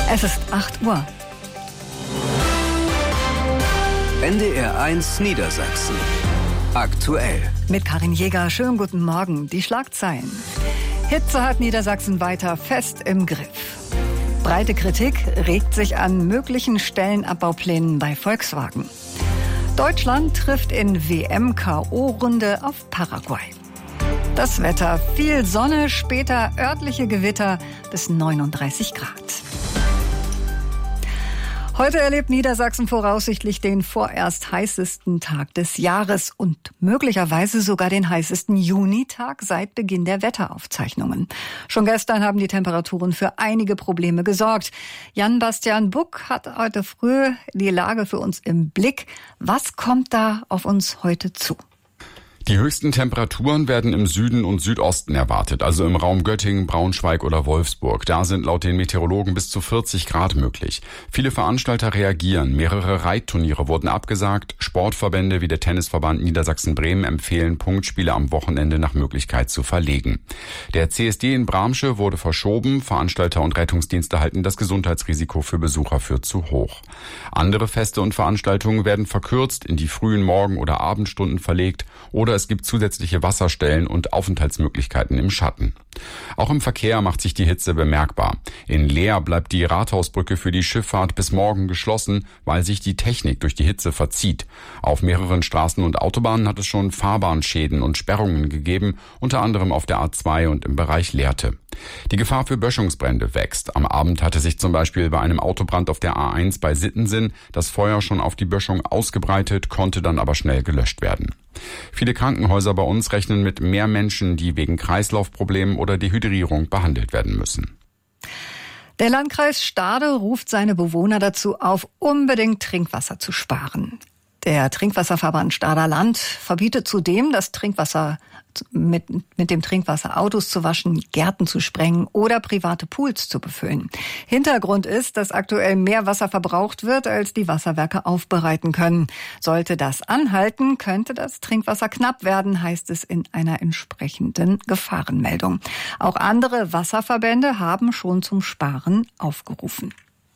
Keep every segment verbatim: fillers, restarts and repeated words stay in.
Es ist acht Uhr. N D R eins Niedersachsen. Aktuell. Mit Karin Jäger, schönen guten Morgen. Die Schlagzeilen. Hitze hat Niedersachsen weiter fest im Griff. Breite Kritik regt sich an möglichen Stellenabbauplänen bei Volkswagen. Deutschland trifft in W M-K O-Runde auf Paraguay. Das Wetter, viel Sonne, später örtliche Gewitter bis neununddreißig Grad. Heute erlebt Niedersachsen voraussichtlich den vorerst heißesten Tag des Jahres und möglicherweise sogar den heißesten Junitag seit Beginn der Wetteraufzeichnungen. Schon gestern haben die Temperaturen für einige Probleme gesorgt. Jan-Bastian Buck hat heute früh die Lage für uns im Blick. Was kommt da auf uns heute zu? Die höchsten Temperaturen werden im Süden und Südosten erwartet, also im Raum Göttingen, Braunschweig oder Wolfsburg. Da sind laut den Meteorologen bis zu vierzig Grad möglich. Viele Veranstalter reagieren. Mehrere Reitturniere wurden abgesagt. Sportverbände wie der Tennisverband Niedersachsen-Bremen empfehlen, Punktspiele am Wochenende nach Möglichkeit zu verlegen. Der C S D in Bramsche wurde verschoben. Veranstalter und Rettungsdienste halten das Gesundheitsrisiko für Besucher für zu hoch. Andere Feste und Veranstaltungen werden verkürzt, in die frühen Morgen- oder Abendstunden verlegt oder es gibt zusätzliche Wasserstellen und Aufenthaltsmöglichkeiten im Schatten. Auch im Verkehr macht sich die Hitze bemerkbar. In Leer bleibt die Rathausbrücke für die Schifffahrt bis morgen geschlossen, weil sich die Technik durch die Hitze verzieht. Auf mehreren Straßen und Autobahnen hat es schon Fahrbahnschäden und Sperrungen gegeben, unter anderem auf der A zwei und im Bereich Lehrte. Die Gefahr für Böschungsbrände wächst. Am Abend hatte sich zum Beispiel bei einem Autobrand auf der A eins bei Sittensen das Feuer schon auf die Böschung ausgebreitet, konnte dann aber schnell gelöscht werden. Viele Krankenhäuser bei uns rechnen mit mehr Menschen, die wegen Kreislaufproblemen oder Dehydrierung behandelt werden müssen. Der Landkreis Stade ruft seine Bewohner dazu auf, unbedingt Trinkwasser zu sparen. Der Trinkwasserverband Stader Land verbietet zudem, das Trinkwasser mit, mit dem Trinkwasser Autos zu waschen, Gärten zu sprengen oder private Pools zu befüllen. Hintergrund ist, dass aktuell mehr Wasser verbraucht wird, als die Wasserwerke aufbereiten können. Sollte das anhalten, könnte das Trinkwasser knapp werden, heißt es in einer entsprechenden Gefahrenmeldung. Auch andere Wasserverbände haben schon zum Sparen aufgerufen.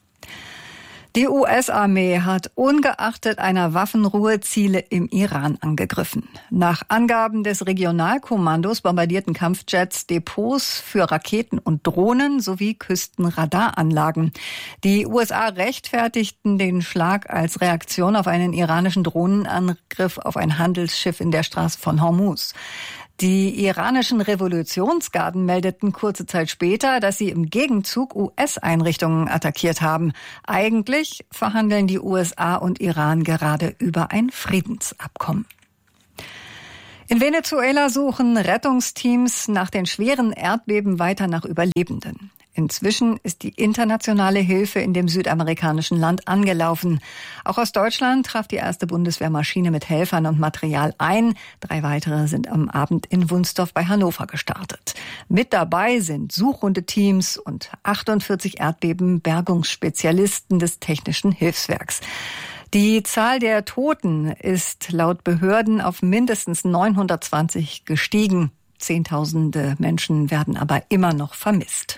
Die U S-Armee hat ungeachtet einer Waffenruhe Ziele im Iran angegriffen. Nach Angaben des Regionalkommandos bombardierten Kampfjets Depots für Raketen und Drohnen sowie Küstenradaranlagen. Die U S A rechtfertigten den Schlag als Reaktion auf einen iranischen Drohnenangriff auf ein Handelsschiff in der Straße von Hormuz. Die iranischen Revolutionsgarden meldeten kurze Zeit später, dass sie im Gegenzug U S-Einrichtungen attackiert haben. Eigentlich verhandeln die U S A und Iran gerade über ein Friedensabkommen. In Venezuela suchen Rettungsteams nach den schweren Erdbeben weiter nach Überlebenden. Inzwischen ist die internationale Hilfe in dem südamerikanischen Land angelaufen. Auch aus Deutschland traf die erste Bundeswehrmaschine mit Helfern und Material ein. Drei weitere sind am Abend in Wunsdorf bei Hannover gestartet. Mit dabei sind Suchhundeteams und achtundvierzig Erdbeben-Bergungsspezialisten des Technischen Hilfswerks. Die Zahl der Toten ist laut Behörden auf mindestens neunhundertzwanzig gestiegen. Zehntausende Menschen werden aber immer noch vermisst.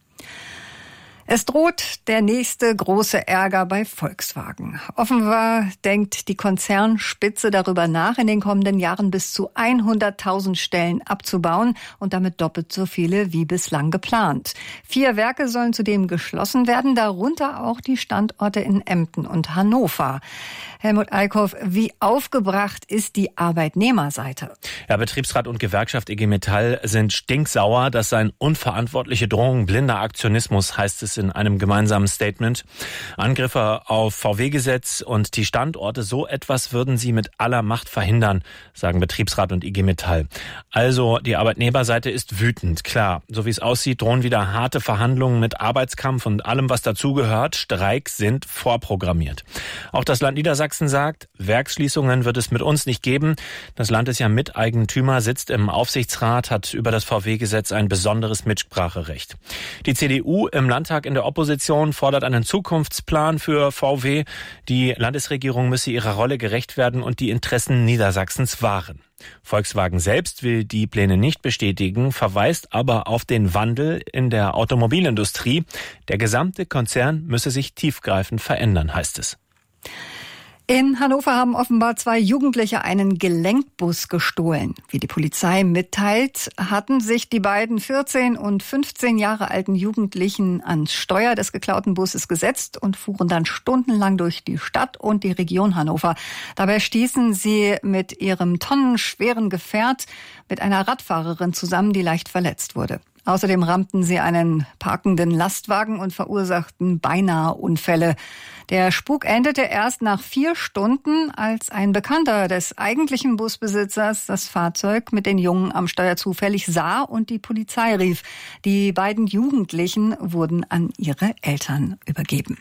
Es droht der nächste große Ärger bei Volkswagen. Offenbar denkt die Konzernspitze darüber nach, in den kommenden Jahren bis zu hunderttausend Stellen abzubauen und damit doppelt so viele wie bislang geplant. Vier Werke sollen zudem geschlossen werden, darunter auch die Standorte in Emden und Hannover. Helmut Eickhoff, wie aufgebracht ist die Arbeitnehmerseite? Ja, Betriebsrat und Gewerkschaft I G Metall sind stinksauer. Das seien unverantwortliche Drohungen, blinder Aktionismus, heißt es in einem gemeinsamen Statement. Angriffe auf V W-Gesetz und die Standorte, so etwas würden sie mit aller Macht verhindern, sagen Betriebsrat und I G Metall. Also die Arbeitnehmerseite ist wütend, klar. So wie es aussieht, drohen wieder harte Verhandlungen mit Arbeitskampf und allem, was dazugehört. Streiks sind vorprogrammiert. Auch das Land Niedersachsen sagt, Werksschließungen wird es mit uns nicht geben. Das Land ist ja Miteigentümer, sitzt im Aufsichtsrat, hat über das V W-Gesetz ein besonderes Mitspracherecht. Die C D U im Landtag in in der Opposition fordert einen Zukunftsplan für V W. Die Landesregierung müsse ihrer Rolle gerecht werden und die Interessen Niedersachsens wahren. Volkswagen selbst will die Pläne nicht bestätigen, verweist aber auf den Wandel in der Automobilindustrie. Der gesamte Konzern müsse sich tiefgreifend verändern, heißt es. In Hannover haben offenbar zwei Jugendliche einen Gelenkbus gestohlen. Wie die Polizei mitteilt, hatten sich die beiden vierzehn und fünfzehn Jahre alten Jugendlichen ans Steuer des geklauten Busses gesetzt und fuhren dann stundenlang durch die Stadt und die Region Hannover. Dabei stießen sie mit ihrem tonnenschweren Gefährt mit einer Radfahrerin zusammen, die leicht verletzt wurde. Außerdem rammten sie einen parkenden Lastwagen und verursachten beinahe Unfälle. Der Spuk endete erst nach vier Stunden, als ein Bekannter des eigentlichen Busbesitzers das Fahrzeug mit den Jungen am Steuer zufällig sah und die Polizei rief. Die beiden Jugendlichen wurden an ihre Eltern übergeben.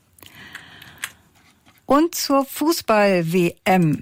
Und zur Fußball-W M.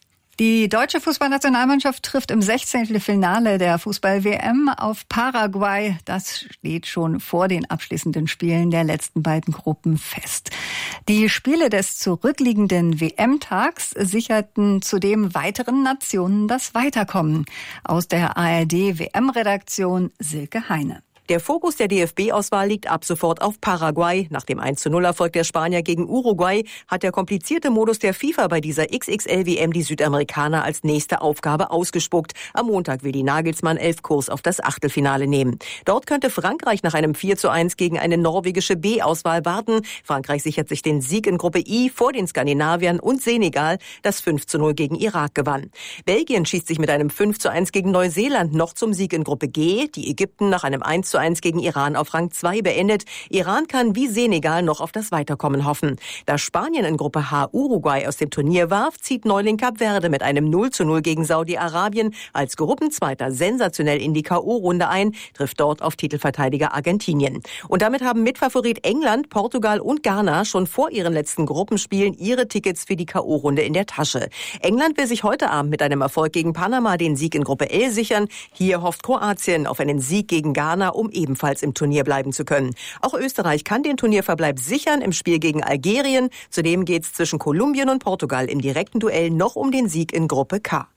Die deutsche Fußballnationalmannschaft trifft im sechzehnten Finale der Fußball-W M auf Paraguay. Das steht schon vor den abschließenden Spielen der letzten beiden Gruppen fest. Die Spiele des zurückliegenden W M-Tags sicherten zudem weiteren Nationen das Weiterkommen. Aus der A R D-W M-Redaktion Silke Heine. Der Fokus der D F B-Auswahl liegt ab sofort auf Paraguay. Nach dem eins zu null Erfolg der Spanier gegen Uruguay hat der komplizierte Modus der FIFA bei dieser X X L-W M die Südamerikaner als nächste Aufgabe ausgespuckt. Am Montag will die Nagelsmann-Elf Kurs auf das Achtelfinale nehmen. Dort könnte Frankreich nach einem vier zu eins gegen eine norwegische B-Auswahl warten. Frankreich sichert sich den Sieg in Gruppe I vor den Skandinaviern und Senegal, das fünf zu null gegen Irak gewann. Belgien schießt sich mit einem fünf zu eins gegen Neuseeland noch zum Sieg in Gruppe G. Die Ägypten nach einem eins zu eins gegen Iran auf Rang zwei beendet. Iran kann wie Senegal noch auf das Weiterkommen hoffen. Da Spanien in Gruppe H Uruguay aus dem Turnier warf, zieht Neuling Kap Verde mit einem null zu null gegen Saudi-Arabien als Gruppenzweiter sensationell in die K O-Runde ein, trifft dort auf Titelverteidiger Argentinien. Und damit haben Mitfavorit England, Portugal und Ghana schon vor ihren letzten Gruppenspielen ihre Tickets für die K O-Runde in der Tasche. England will sich heute Abend mit einem Erfolg gegen Panama den Sieg in Gruppe L sichern. Hier hofft Kroatien auf einen Sieg gegen Ghana, um ebenfalls im Turnier bleiben zu können. Auch Österreich kann den Turnierverbleib sichern im Spiel gegen Algerien. Zudem geht es zwischen Kolumbien und Portugal im direkten Duell noch um den Sieg in Gruppe K.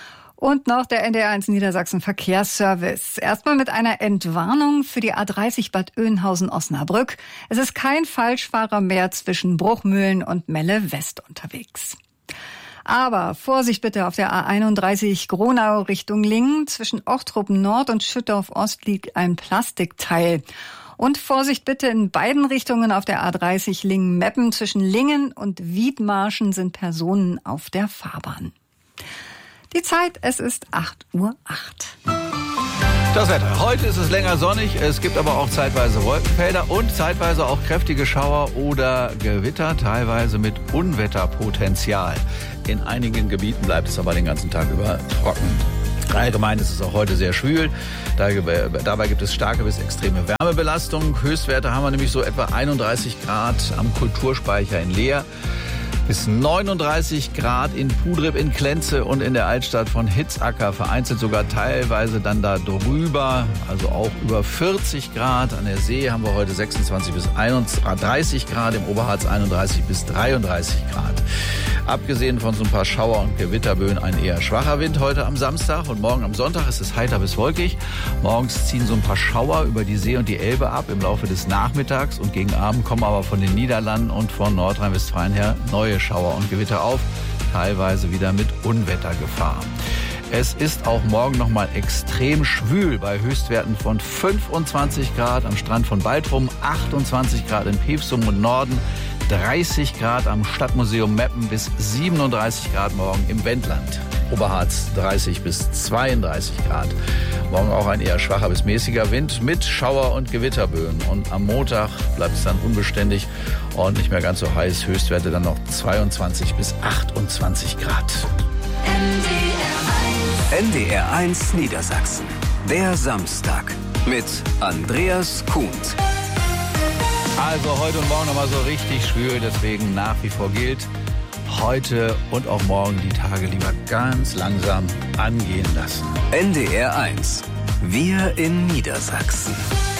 Und noch der N D R eins Niedersachsen Verkehrsservice. Erstmal mit einer Entwarnung für die A dreißig Bad Oeynhausen-Osnabrück. Es ist kein Falschfahrer mehr zwischen Bruchmühlen und Melle West unterwegs. Aber Vorsicht bitte auf der A einunddreißig Gronau Richtung Lingen. Zwischen Ochtrup Nord und Schüttorf Ost liegt ein Plastikteil. Und Vorsicht bitte in beiden Richtungen auf der A dreißig Lingen-Meppen. Zwischen Lingen und Wiedmarschen sind Personen auf der Fahrbahn. Die Zeit, es ist acht Uhr acht. Das Wetter. Heute ist es länger sonnig, es gibt aber auch zeitweise Wolkenfelder und zeitweise auch kräftige Schauer oder Gewitter, teilweise mit Unwetterpotenzial. In einigen Gebieten bleibt es aber den ganzen Tag über trocken. Allgemein ist es auch heute sehr schwül. Dabei gibt es starke bis extreme Wärmebelastung. Höchstwerte haben wir nämlich so etwa einunddreißig Grad am Kulturspeicher in Leer. Bis neununddreißig Grad in Pudrib, in Klenze und in der Altstadt von Hitzacker. Vereinzelt sogar teilweise dann da drüber, also auch über vierzig Grad. An der See haben wir heute sechsundzwanzig bis einunddreißig Grad, im Oberharz einunddreißig bis dreiunddreißig Grad. Abgesehen von so ein paar Schauer- und Gewitterböen ein eher schwacher Wind heute am Samstag. Und morgen am Sonntag ist es heiter bis wolkig. Morgens ziehen so ein paar Schauer über die See und die Elbe ab im Laufe des Nachmittags. Und gegen Abend kommen aber von den Niederlanden und von Nordrhein-Westfalen her neue Schauer und Gewitter auf. Teilweise wieder mit Unwettergefahr. Es ist auch morgen noch mal extrem schwül bei Höchstwerten von fünfundzwanzig Grad am Strand von Baltrum, achtundzwanzig Grad in Pevsum und Norden, dreißig Grad am Stadtmuseum Meppen bis siebenunddreißig Grad morgen im Wendland. Oberharz dreißig bis zweiunddreißig Grad. Morgen auch ein eher schwacher bis mäßiger Wind mit Schauer- und Gewitterböen. Und am Montag bleibt es dann unbeständig und nicht mehr ganz so heiß. Höchstwerte dann noch zweiundzwanzig bis achtundzwanzig Grad. N D R eins Niedersachsen. Der Samstag mit Andreas Kuhnt. Also heute und morgen nochmal so richtig schwül, deswegen nach wie vor gilt, heute und auch morgen die Tage lieber ganz langsam angehen lassen. N D R eins. Wir in Niedersachsen.